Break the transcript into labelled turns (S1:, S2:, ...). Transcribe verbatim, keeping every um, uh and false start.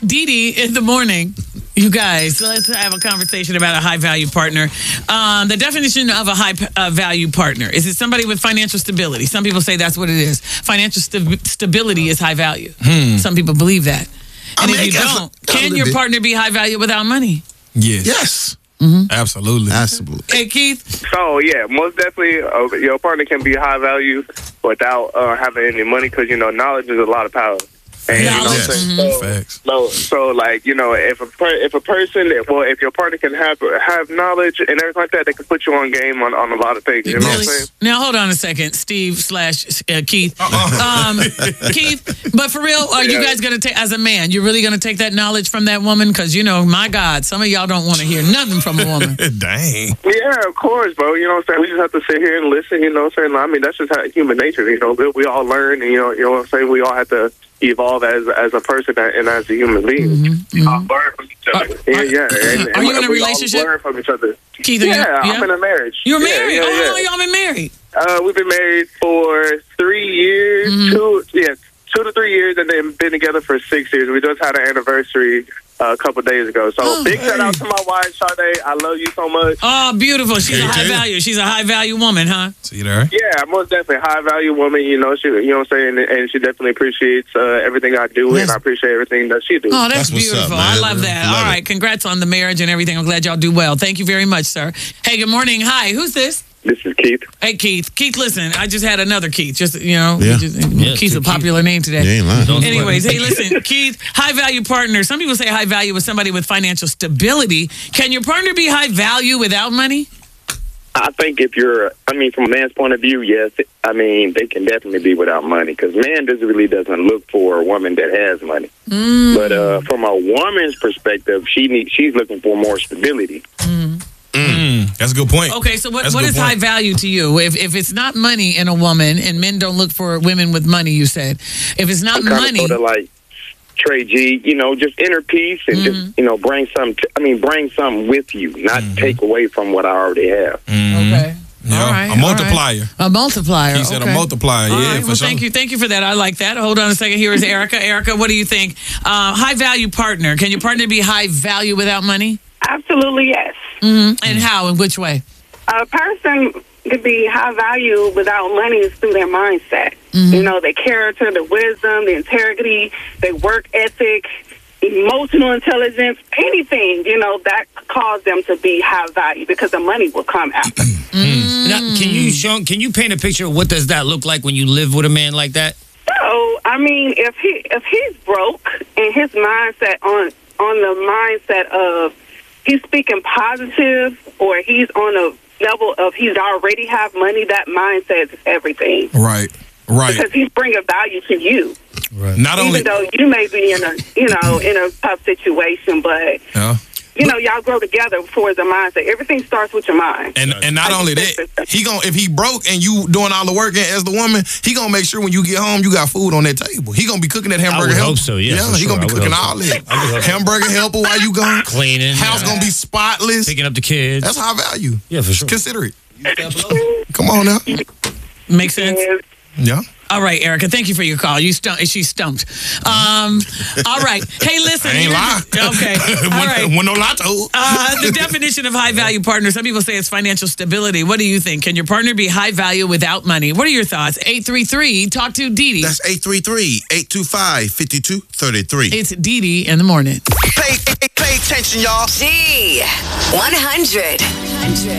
S1: Dee Dee in the morning. You guys, let's have a conversation about a high-value partner. Um, the definition of a high-value partner, is it somebody with financial stability? Some people say that's what it is. Financial st- stability is high value. Hmm. Some people believe that. And I mean, if you don't, a, can your bit. partner be high value without money?
S2: Yes.
S3: Yes.
S2: Mm-hmm. Absolutely.
S3: Absolutely.
S1: Hey, Keith?
S4: So, yeah, most definitely uh, your partner can be high value without uh, having any money because, you know, knowledge is a lot of power. And, you know what I'm saying?
S2: Mm-hmm.
S4: So,
S2: Facts.
S4: So, so, like, you know, if a per, if a person, well, if your partner can have have knowledge and everything like that, they can put you on game on, on a lot of things. You know what I'm saying?
S1: Now, hold on a second, Steve slash uh, Keith. Um, Keith, but for real, are you guys going to take, as a man, you're really going to take that knowledge from that woman? Because, you know, my God, some of y'all don't want to hear nothing from a woman.
S2: Dang.
S4: Yeah, of course, bro. You know what I'm saying? We just have to sit here and listen, you know what I'm saying? I mean, that's just how human nature, you know. We, we all learn, and, you know, you know what I'm saying? We all have to evolve as as a person and as a human being.
S1: Mm-hmm, mm-hmm.
S4: Learn from each other. Uh, yeah, yeah. And,
S1: are
S4: and
S1: you in a relationship?
S4: Learn from each other.
S1: Keith,
S4: yeah,
S1: yeah,
S4: I'm in a marriage.
S1: You're
S4: yeah,
S1: married?
S4: Yeah,
S1: oh,
S4: yeah.
S1: how long y'all been married?
S4: Uh, we've been married for three years. Mm-hmm. Two, yeah, two to three years, and then been together for six years. We just had an anniversary uh, a couple days ago. So oh, big hey. shout out to my wife, Sade. I love you so much.
S1: Oh, beautiful. She's a high value. She's a high value woman, huh?
S2: See you there?
S4: Yeah, most definitely high value woman. You know, she, you know what I'm saying, and she definitely appreciates uh, everything I do, yes. and I appreciate everything that she does.
S1: Oh, that's, that's beautiful. Up, I love that. Love All right, it. Congrats on the marriage and everything. I'm glad y'all do well. Thank you very much, sir. Hey, good morning. Hi, who's this?
S4: This is Keith.
S1: Hey, Keith. Keith, listen, I just had another Keith. Just, you know,
S3: yeah.
S1: just, yeah, Keith's a popular Keith. name today.
S3: You ain't lying.
S1: Anyways, hey, listen, Keith, high value partner. Some people say high value with somebody with financial stability. Can your partner be high value without money?
S5: I think if you're, I mean, from a man's point of view, yes. I mean, they can definitely be without money because man doesn't really doesn't look for a woman that has money.
S1: Mm.
S5: But uh, from a woman's perspective, she need, she's looking for more stability.
S1: Mm.
S2: Mm, that's a good point.
S1: Okay, so what,
S2: that's
S1: what is
S2: point.
S1: high value to you? If if it's not money in a woman, and men don't look for women with money, you said. If it's not
S5: I'm kinda
S1: money,
S5: sort of like Trey G, you know, just inner peace and mm-hmm. just you know bring some. I mean, bring something with you, not mm-hmm. take away from what I already have.
S2: Mm-hmm.
S1: Okay.
S2: Yeah,
S1: all right,
S2: a multiplier.
S1: Right. A multiplier.
S2: He said
S1: okay.
S2: a multiplier.
S1: All
S2: yeah,
S1: right.
S2: for
S1: Well,
S2: sure.
S1: thank you. Thank you for that. I like that. Hold on a second. Here is Erica. Erica, what do you think? Uh, high value partner. Can your partner be high value without money?
S6: Absolutely, yes.
S1: Mm-hmm. And how? In which way?
S6: A person could be high value without money is through their mindset. Mm-hmm. You know, their character, their wisdom, their integrity, their work ethic, emotional intelligence, anything, you know, that cause them to be high value because the money will come after.
S7: Mm. Now, can you show, can you paint a picture of what does that look like when you live with a man like that?
S6: So, I mean, if he if he's broke and his mindset on on the mindset of he's speaking positive or he's on a level of he's already have money, that mindset is everything.
S2: Right, right.
S6: Because he's bringing value to you.
S2: Right. Not
S6: Even
S2: only
S6: though you may be in a, you know, in a tough situation, but,
S2: yeah.
S6: you know, y'all grow together towards the mindset. Everything starts with your mind.
S2: And and not only that, he gonna if he broke and you doing all the work as the woman, he gonna make sure when you get home you got food on that table. He gonna be cooking that hamburger
S7: I would
S2: helper.
S7: hope so, yeah.
S2: Yeah, he
S7: sure.
S2: gonna be
S7: I
S2: cooking
S7: hope
S2: all
S7: so.
S2: that. Hamburger helper while you gone.
S7: Cleaning.
S2: House
S7: yeah.
S2: gonna be spotless.
S7: Picking up the kids.
S2: That's high value.
S7: Yeah, for sure.
S2: Consider it. Come on now.
S1: Makes sense?
S2: Yeah.
S1: All right, Erica, thank you for your call. You stump, she's stumped. Um, all right. Hey, listen.
S2: I ain't lie.
S1: Okay. All right.
S2: When no lotto.
S1: Uh, the definition of high value partner, some people say it's financial stability. What do you think? Can your partner be high value without money? What are your thoughts? eight three three, talk to Dee Dee.
S3: That's eight three three, eight two five, five two three three.
S1: It's Dee Dee in the morning.
S8: Pay, pay, pay attention, y'all.
S9: G one hundred.